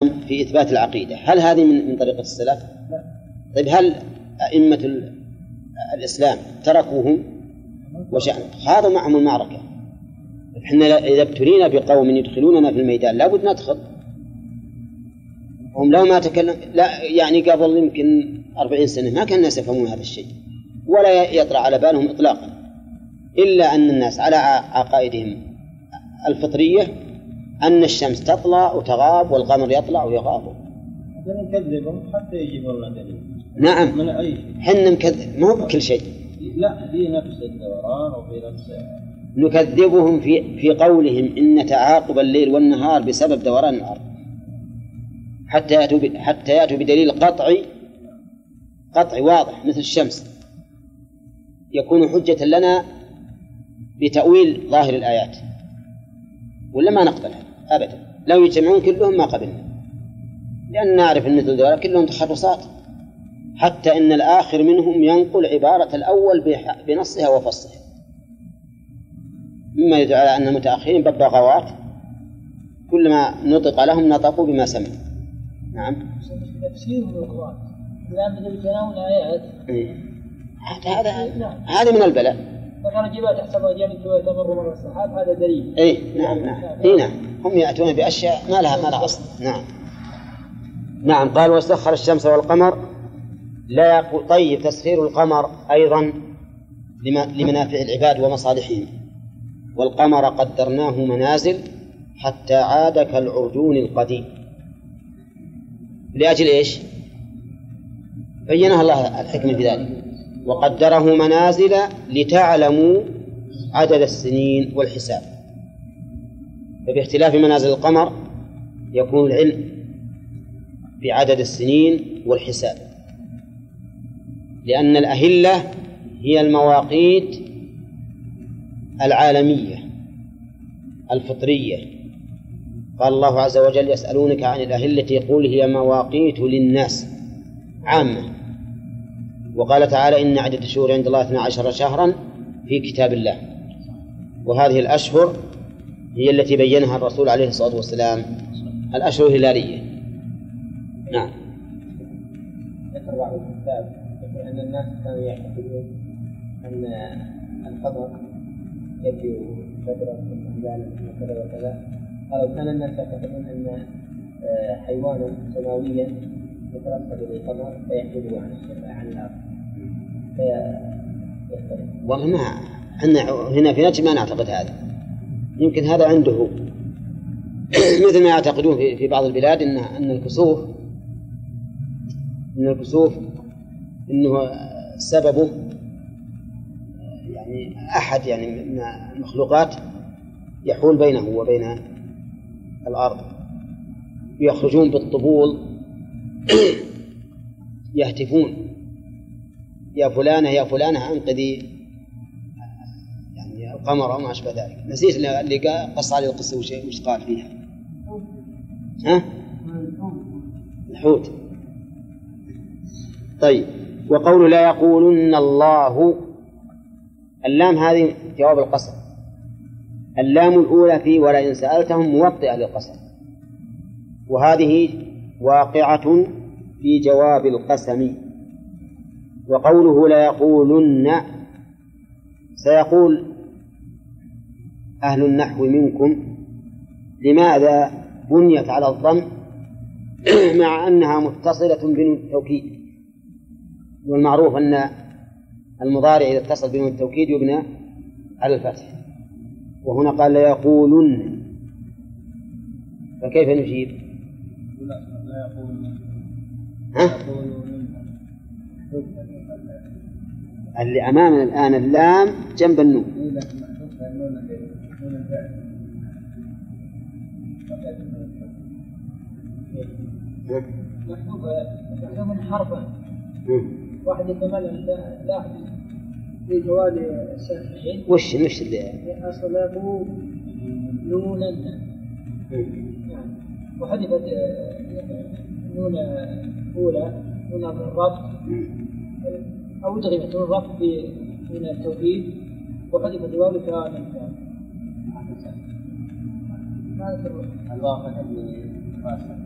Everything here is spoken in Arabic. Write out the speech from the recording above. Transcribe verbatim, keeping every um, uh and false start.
الكلام في إثبات العقيدة، هل هذه من من طريقة السلف؟ لا. طيب هل أئمة الإسلام تركوهم وشأن خاضوا معهم المعركة؟ إحنا إذا ابتلينا بقوم يدخلوننا في الميدان لابد ندخل. هم لو ما تكلم لا يعني قبل يمكن أربعين سنة ما كان الناس يفهمون هذا الشيء ولا يطرأ على بالهم إطلاقا، إلا أن الناس على عقائدهم الفطرية أن الشمس تطلع وتغاب والقمر يطلع ويغاب. هذا نكذبهم حتى يجيبوا لنا دليل. نعم. من أي شيء. حنا نكذب، ما هو بكل شيء. لا، في نفس الدوران وفي نفس. نكذبهم في في قولهم إن تعاقب الليل والنهار بسبب دوران الأرض، حتى يأتوا حتى يأتوا بدليل قطعي قطعي واضح مثل الشمس يكون حجة لنا بتأويل ظاهر الآيات، ولا ما نقبلها أبدا. لو يجتمعون كلهم ما قبلنا، لأن نعرف أن مثل ذلك كلهم تخرصات، حتى إن الآخر منهم ينقل عبارة الأول بنصها وفصها، مما يدعو على أن المتأخرين ببغاوات كلما نطق لهم نطقوا بما سمعوا. نعم. تفسير القرآن لأن يتناول آيات. هذا هذا من البلاء. وكان جبال تحسبها جامد وتمر مر السحاب، هذا دليل. إيه نعم نعم. إيه نعم. هم يأتون بأشياء ما لها ما لها أصل. نعم. نعم. قال وسخر الشمس والقمر لا يقول. طيب تسخير القمر أيضا لمنافع العباد ومصالحهم. والقمر قدرناه منازل حتى عاد كالعرجون القديم. لأجل إيش؟ بينها الله الحكمة في ذلك. وقدره منازل لتعلموا عدد السنين والحساب. فباختلاف منازل القمر يكون العلم بعدد السنين والحساب، لأن الأهلة هي المواقيت العالمية الفطرية. قال الله عز وجل يسألونك عن الأهلة يقول هي مواقيت للناس عامة. وقال تعالى إن عدة الشهور عند الله اثنا عشر شهرا في كتاب الله، وهذه الأشهر هي التي بينها الرسول عليه الصلاة والسلام، الأشهر الهلالية. نعم. ذكر بعض الكتاب أن الناس كانوا يعتقدون أن القمر يبدو فترة من ذلك وكذا وكذا. قالوا كان الناس يعتقدون أن حيوانا سماويا يترصد للقمر فيحجبه عن الأرض فيختلف. والله ما احنا هنا في نجد ما نعتقد هذا، يمكن هذا عنده مثل ما يعتقدون في في بعض البلاد ان ان الكسوف ان الكسوف انه سببه يعني احد يعني من المخلوقات يحول بينه وبين الارض، يخرجون بالطبول يهتفون يا فلانة يا فلانة أنقذي يعني القمر أو ما أشبه ذلك. نسيت اللي قص عليه القصة وش وش قال فيها. ها؟ الحوت. طيب وقول لا يقولن الله، اللام هذه جواب القسم. اللام الأولى في ولئن سألتهم موطئة للقسم، وهذه واقعة في جواب القسم. وقوله لا يقولن سيقول أهل النحو منكم لماذا بنيت على الضم مع أنها متصلة بنون التوكيد؟ والمعروف أن المضارع إذا اتصل بنون التوكيد يبنى على الفتح، وهنا قال لا يقولن، فكيف نجيب؟ لا يقولن. ها؟ اللي أمامنا الآن اللام جنب النون. محذوف حرفا واحد يتملل لا في جوال الشافعي. وش وش اللي أصله نونا يعني وحذفت نون أولى نون الرفع أو أدغمت نون الرفع من التوحيد وحذفت الواو لكرامة الواقع من